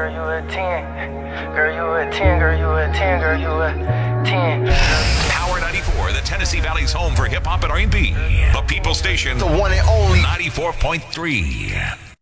girl, you a 10. Girl, you a 10, girl, you a 10, girl, you a 10. Power 94, the Tennessee Valley's home for hip-hop and R&B. The People Station. The one and only. 94.3.